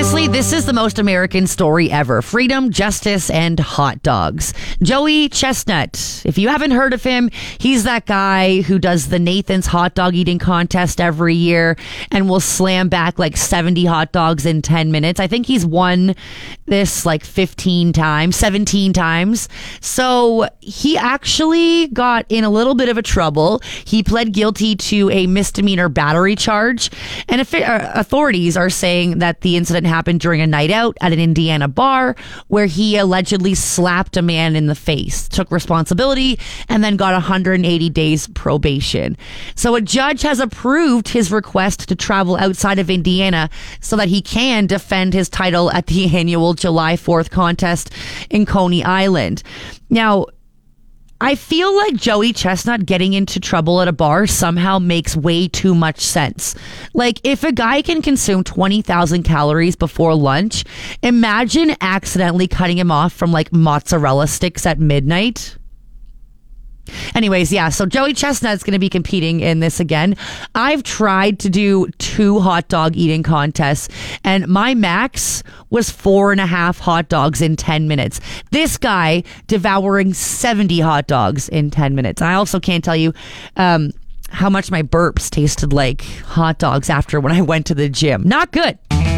Honestly, this is the most American story ever. Freedom, justice, and hot dogs. Joey Chestnut. If you haven't heard of him, he's that guy who does the Nathan's hot dog eating contest every year and will slam back like 70 hot dogs in 10 minutes. I think he's won this like 17 times. So he actually got in a little bit of a trouble. He pled guilty to a misdemeanor battery charge, and authorities are saying that the incident happened during a night out at an Indiana bar where he allegedly slapped a man in the face, took responsibility, and then got 180 days probation. So a judge has approved his request to travel outside of Indiana so that he can defend his title at the annual July 4th contest in Coney Island. Now, I feel like Joey Chestnut getting into trouble at a bar somehow makes way too much sense. Like, if a guy can consume 20,000 calories before lunch, imagine accidentally cutting him off from like mozzarella sticks at midnight. Anyways, yeah, so Joey Chestnut's going to be competing in this again. I've tried to do 2 hot dog eating contests, and my max was 4.5 hot dogs in 10 minutes. This guy devouring 70 hot dogs in 10 minutes. I also can't tell you how much my burps tasted like hot dogs after when I went to the gym. Not good.